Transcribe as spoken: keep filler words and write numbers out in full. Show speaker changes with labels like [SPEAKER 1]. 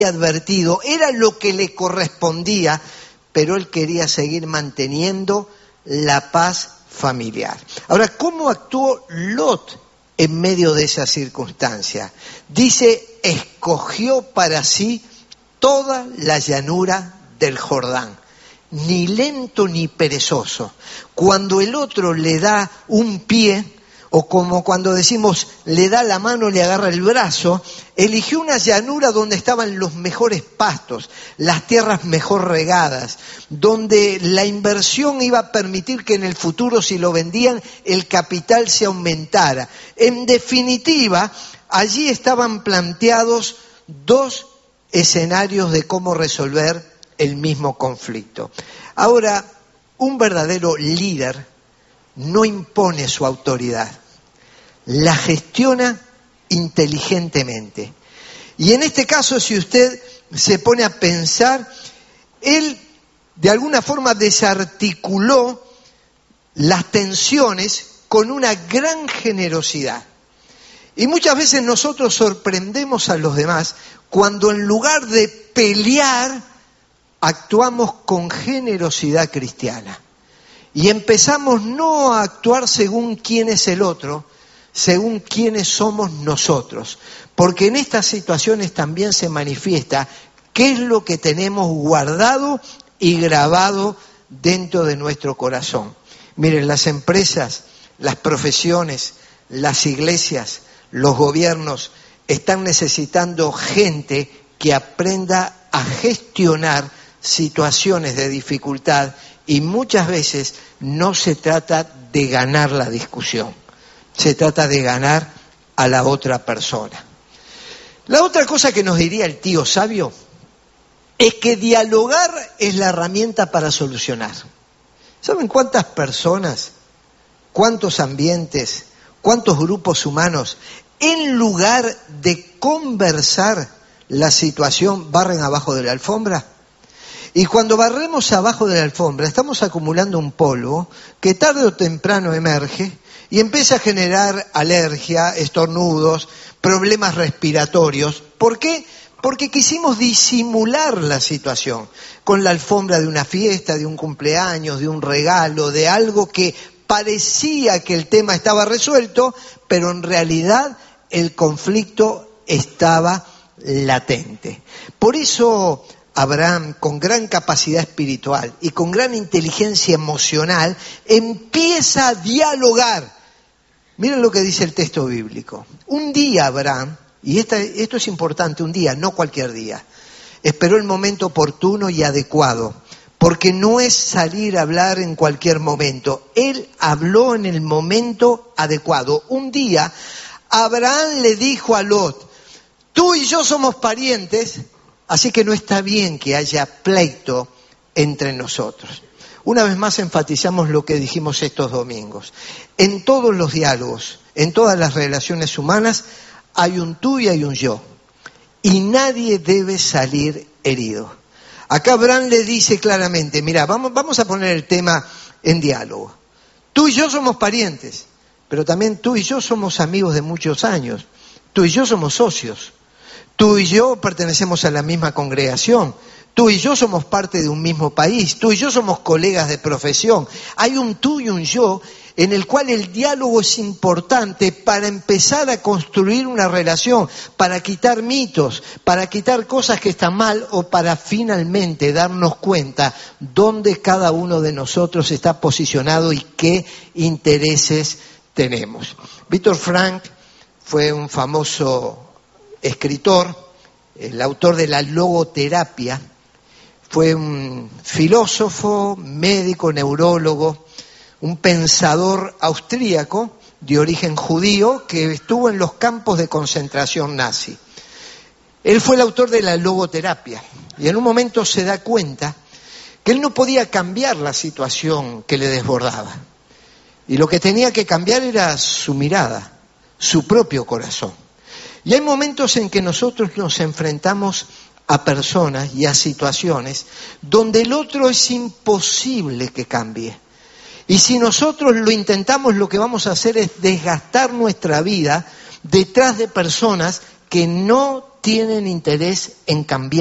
[SPEAKER 1] advertido, era lo que le correspondía, pero él quería seguir manteniendo la paz familiar. Ahora, ¿cómo actuó Lot en medio de esa circunstancia? Dice, escogió para sí toda la llanura del Jordán, ni lento ni perezoso. Cuando el otro le da un pie, o como cuando decimos le da la mano, le agarra el brazo, eligió una llanura donde estaban los mejores pastos, las tierras mejor regadas, donde la inversión iba a permitir que en el futuro, si lo vendían, el capital se aumentara. En definitiva, allí estaban planteados dos escenarios de cómo resolver el mismo conflicto. Ahora, un verdadero líder no impone su autoridad, la gestiona inteligentemente. Y en este caso, si usted se pone a pensar, él de alguna forma desarticuló las tensiones con una gran generosidad. Y muchas veces nosotros sorprendemos a los demás cuando en lugar de pelear, actuamos con generosidad cristiana. Y empezamos no a actuar según quién es el otro, según quiénes somos nosotros. Porque en estas situaciones también se manifiesta qué es lo que tenemos guardado y grabado dentro de nuestro corazón. Miren, las empresas, las profesiones, las iglesias, los gobiernos están necesitando gente que aprenda a gestionar situaciones de dificultad. Y muchas veces no se trata de ganar la discusión, se trata de ganar a la otra persona. La otra cosa que nos diría el tío sabio es que dialogar es la herramienta para solucionar. ¿Saben cuántas personas, cuántos ambientes, cuántos grupos humanos, en lugar de conversar la situación, barren abajo de la alfombra? Y cuando barremos abajo de la alfombra, estamos acumulando un polvo que tarde o temprano emerge y empieza a generar alergia, estornudos, problemas respiratorios. ¿Por qué? Porque quisimos disimular la situación con la alfombra de una fiesta, de un cumpleaños, de un regalo, de algo que parecía que el tema estaba resuelto, pero en realidad el conflicto estaba latente. Por eso Abraham, con gran capacidad espiritual y con gran inteligencia emocional, empieza a dialogar. Miren lo que dice el texto bíblico. Un día Abraham, y esta, esto es importante, un día, no cualquier día, esperó el momento oportuno y adecuado, porque no es salir a hablar en cualquier momento. Él habló en el momento adecuado. Un día Abraham le dijo a Lot, tú y yo somos parientes, así que no está bien que haya pleito entre nosotros. Una vez más enfatizamos lo que dijimos estos domingos. En todos los diálogos, en todas las relaciones humanas, hay un tú y hay un yo. Y nadie debe salir herido. Acá Abraham le dice claramente, mira, vamos, vamos a poner el tema en diálogo. Tú y yo somos parientes, pero también tú y yo somos amigos de muchos años. Tú y yo somos socios. Tú y yo pertenecemos a la misma congregación. Tú y yo somos parte de un mismo país. Tú y yo somos colegas de profesión. Hay un tú y un yo en el cual el diálogo es importante para empezar a construir una relación, para quitar mitos, para quitar cosas que están mal o para finalmente darnos cuenta dónde cada uno de nosotros está posicionado y qué intereses tenemos. Viktor Frankl fue un famoso escritor, el autor de la logoterapia, fue un filósofo, médico, neurólogo, un pensador austríaco de origen judío que estuvo en los campos de concentración nazi. Él fue el autor de la logoterapia y en un momento se da cuenta que él no podía cambiar la situación que le desbordaba. Y lo que tenía que cambiar era su mirada, su propio corazón. Y hay momentos en que nosotros nos enfrentamos a personas y a situaciones donde el otro es imposible que cambie. Y si nosotros lo intentamos, lo que vamos a hacer es desgastar nuestra vida detrás de personas que no tienen interés en cambiar